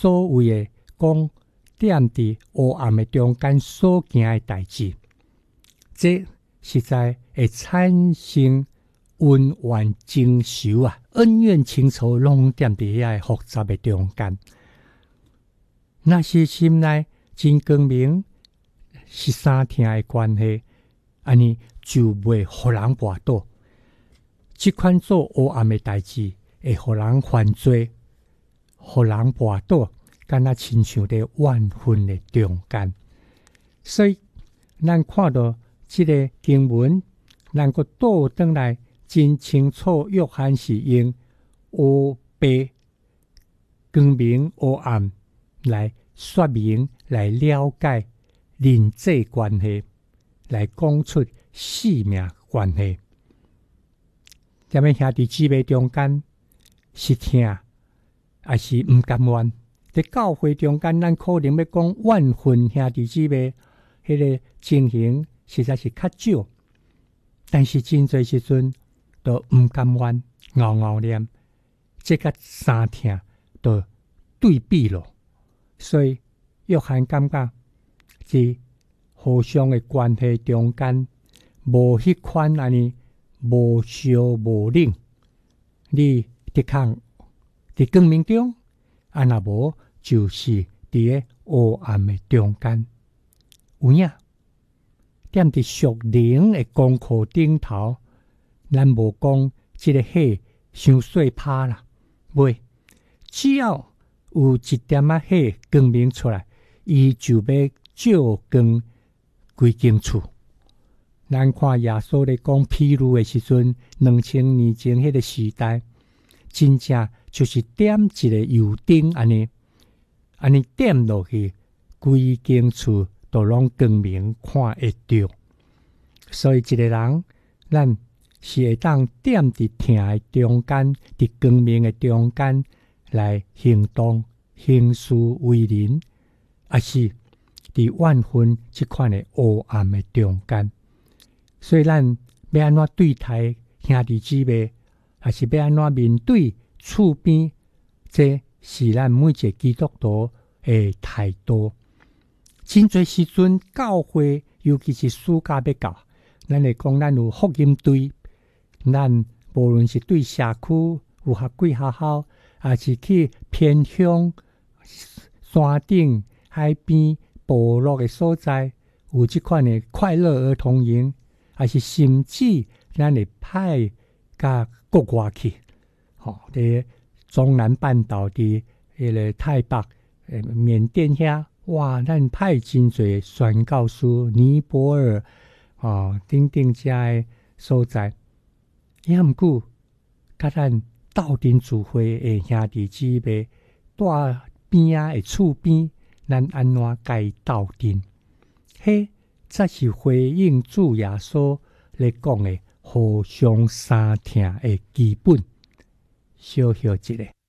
所谓的讲踮伫黑暗的中间所行的代志，这实在会产生恩怨情仇啊，恩怨情仇拢踮伫遐复杂的中间。若是心内真光明，是三听的关系，安尼就袂互人跋倒。即款做黑暗的代志，会互人犯罪，互人跋倒，敢若亲像伫怨恨的中间。所以，咱看到即个经文，咱个倒转来，真清楚约翰是用黑白、光明、黑暗来说明、来了解人际关系，来讲出性命关系。踮咧兄弟姊妹中间是听，还是毋甘愿？伫教会中间，咱可能要讲怨恨兄弟姊妹，迄个情形实在是较少。但是真侪时阵都毋甘愿，拗拗念，这甲三听都对比咯。所以约翰感觉是互相的关系中间无迄款安尼无烧无冷，你得看伫光明中，啊若无就是伫个黑暗的中间。有影踮伫属灵的功课顶头，咱无讲即个火伤细拍啦，袂，只要有一点仔火光明出来，伊就要照光规间厝。咱看耶稣咧讲譬喻的时阵，2000年前迄个时代，真正就是点一个油灯安尼点落去，规间厝都拢光明看会到。所以一个人，咱是会当点伫听的中间，伫光明的中间来行动、行事为人，还是伫怨恨即款的黑暗的中间。所以咱要安怎对待兄弟姊妹，还是要安怎面对厝边，这是咱每一个基督徒的态度。真侪时阵，教会尤其是暑假要到，咱会讲咱有福音队，咱无论是对社区有合几学校，还是去偏乡、山顶、海边、部落的所在，有即款的快乐儿童营。还是甚至咱会派甲国外去，伫中南半岛伫迄个泰北、缅甸遐，哇，咱派真侪宣教师、尼泊尔等等遮的所在。也毋过，甲咱斗阵聚会的兄弟姊妹，住边的厝边，咱安怎甲伊斗阵？嘿。才是回应主耶稣咧讲的互相相听的基本。小小一个。